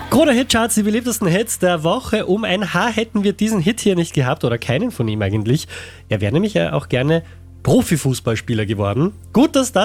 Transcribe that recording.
Krone Hitcharts, die beliebtesten Hits der Woche. Um ein Haar hätten wir diesen Hit hier nicht gehabt oder keinen von ihm eigentlich. Er wäre nämlich ja auch gerne Profifußballspieler geworden. Gut, dass das